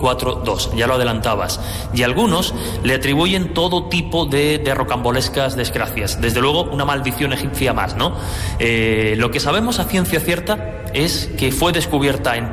24-2, ya lo adelantabas. Y algunos le atribuyen todo tipo de rocambolescas desgracias. Desde luego, una maldición egipcia más, ¿no? Lo que sabemos a ciencia cierta es que fue descubierta en